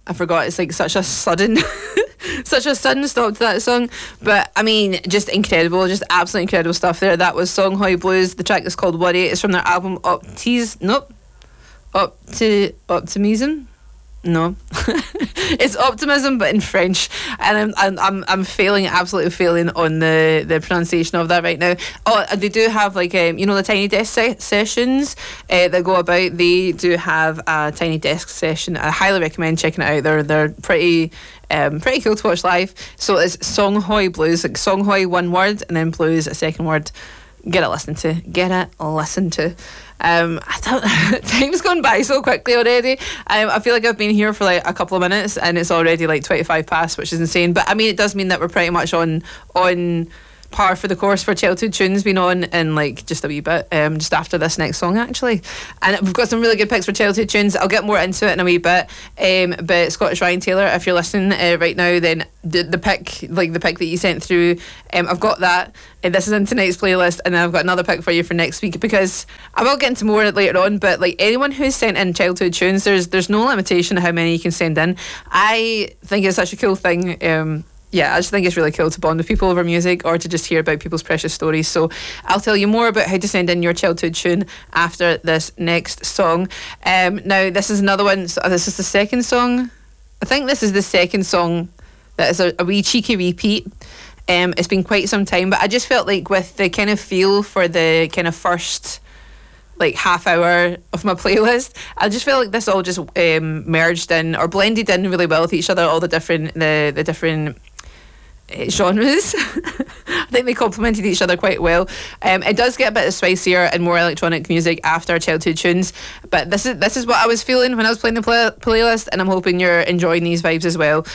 I forgot. It's like such a sudden such a sudden stop to that song. But I mean, just incredible, just absolutely incredible stuff there. That was Song Hoy Blues. The track is called Worry. It's from their album Optimism. No, it's optimism, but in French, and I'm failing, absolutely failing on the pronunciation of that right now. Oh, they do have like the Tiny Desk sessions that go about. They do have a Tiny Desk session. I highly recommend checking it out. They're pretty cool to watch live. So it's Song Hoy Blues, like Song Hoy one word and then blues a second word. Get it listened to. Time's gone by so quickly already. I feel like I've been here for like a couple of minutes and it's already like 25 past, which is insane. But I mean, it does mean that we're pretty much on par for the course for Childhood Tunes being on in like just a wee bit, just after this next song actually. And we've got some really good picks for Childhood Tunes. I'll get more into it in a wee bit. But Scottish Ryan Taylor, if you're listening right now, then the pick that you sent through, I've got that. This is in tonight's playlist, and then I've got another pick for you for next week, because I will get into more later on. But like anyone who's sent in childhood tunes, there's no limitation of how many you can send in. I think it's such a cool thing. I just think it's really cool to bond with people over music, or to just hear about people's precious stories. So I'll tell you more about how to send in your childhood tune after this next song. Now this is another one. So this is the second song. I think this is the second song that is a wee cheeky repeat. It's been quite some time, but I just felt like with the kind of feel for the kind of first like half hour of my playlist, I just feel like this all just merged in or blended in really well with each other, all the different genres. I think they complemented each other quite well. It does get a bit spicier and more electronic music after childhood tunes, but this is what I was feeling when I was playing the playlist, and I'm hoping you're enjoying these vibes as well.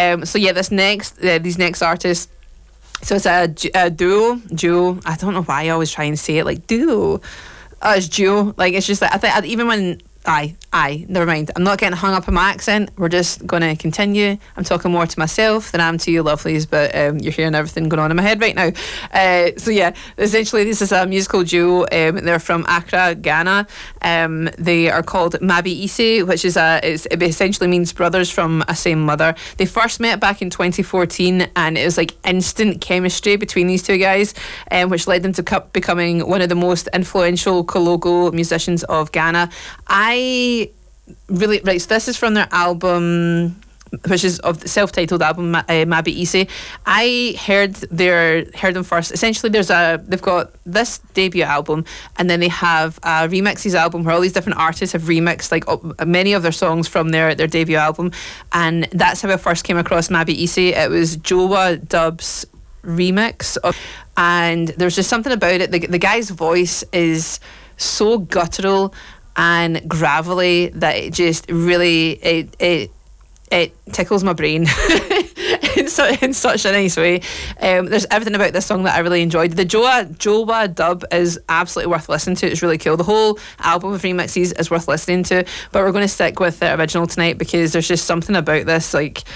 These next artists, so it's a duo. I don't know why I always try and say it like duo. It's duo. Like, it's just like, I think even when never mind. I'm not getting hung up on my accent. We're just going to continue. I'm talking more to myself than I am to you lovelies, but you're hearing everything going on in my head right now. Essentially this is a musical duo. They're from Accra, Ghana. They are called Mabi Ise, which is it essentially means brothers from a same mother. They first met back in 2014, and it was like instant chemistry between these two guys, which led them to becoming one of the most influential Kologo musicians of Ghana. So this is from their album, which is of the self-titled album, Mabi Ise. I heard them first. Essentially, they've got this debut album, and then they have a remixes album where all these different artists have remixed like many of their songs from their debut album, and that's how I first came across Mabi Ise. It was Jowa Dub's remix, and there's just something about it. The guy's voice is so guttural and gravelly that it just really it tickles my brain in such a nice way. There's everything about this song that I really enjoyed. The Jowa dub is absolutely worth listening to. It's really cool. The whole album of remixes is worth listening to, but we're going to stick with the original tonight because there's just something about this, like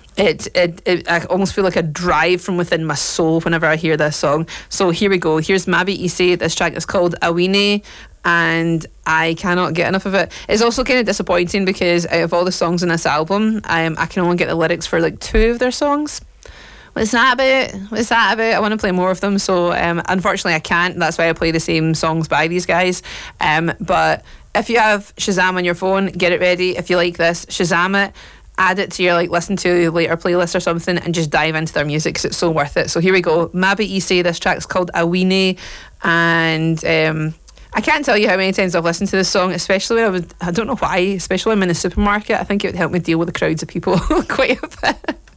I almost feel like a drive from within my soul whenever I hear this song. So here we go. Here's Mabi Ise. This track is called Awine, and I cannot get enough of it. It's also kind of disappointing because out of all the songs in this album, I can only get the lyrics for like 2 of their songs. What's that about? I want to play more of them, so unfortunately I can't. That's why I play the same songs by these guys. But if you have Shazam on your phone, get it ready. If you like this, Shazam it, add it to your like listen to later playlist or something, and just dive into their music because it's so worth it. So here we go. Mabi Ise. This track's called Awine, and I can't tell you how many times I've listened to this song, especially when I don't know why, especially when I'm in the supermarket. I think it would help me deal with the crowds of people quite a bit.